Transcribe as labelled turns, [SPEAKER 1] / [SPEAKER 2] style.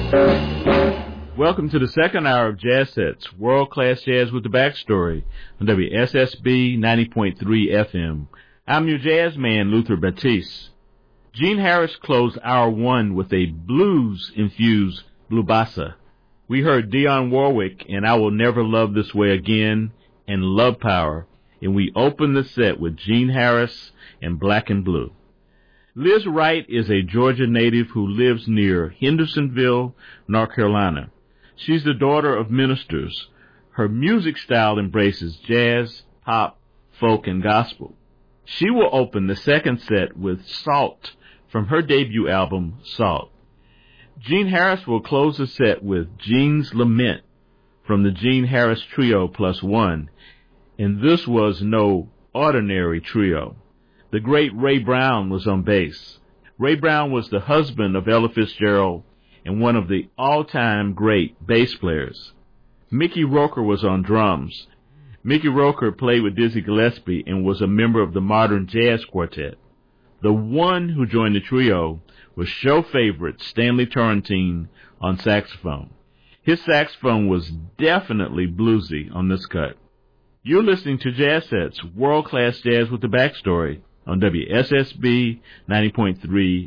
[SPEAKER 1] Welcome to the second hour of Jazz Sets, world-class jazz with the backstory on WSSB 90.3 FM. I'm your jazz man, Luther Batiste. Gene Harris closed hour one with a blues-infused blubasa. We heard Dionne Warwick and I Will Never Love This Way Again and Love Power, and we opened the set with Gene Harris and Black and Blue. Liz Wright is a Georgia native who lives near Hendersonville, North Carolina. She's the daughter of ministers. Her music style embraces jazz, pop, folk, and gospel. She will open the second set with Salt from her debut album, Salt. Gene Harris will close the set with Gene's Lament from the Gene Harris Trio Plus One, and this was no ordinary trio. The great Ray Brown was on bass. Ray Brown was the husband of Ella Fitzgerald and one of the all-time great bass players. Mickey Roker was on drums. Mickey Roker played with Dizzy Gillespie and was a member of the Modern Jazz Quartet. The one who joined the trio was show favorite Stanley Turrentine on saxophone. His saxophone was definitely bluesy on this cut. You're listening to Jazz Sets, world-class jazz with the backstory on WSSB 90.3